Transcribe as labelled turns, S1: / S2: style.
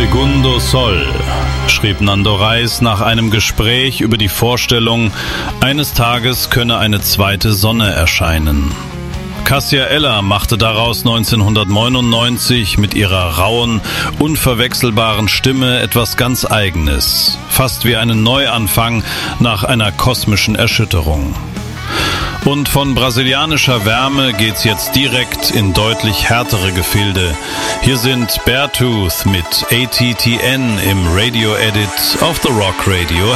S1: Segundo Sol, schrieb Nando Reis nach einem Gespräch über die Vorstellung, eines Tages könne eine zweite Sonne erscheinen. Cássia Eller machte daraus 1999 mit ihrer rauen, unverwechselbaren Stimme etwas ganz Eigenes, fast wie einen Neuanfang nach einer kosmischen Erschütterung. Und von brasilianischer Wärme geht's jetzt direkt in deutlich härtere Gefilde. Hier sind Beartooth mit ATTN im Radio-Edit auf The Rock Radio.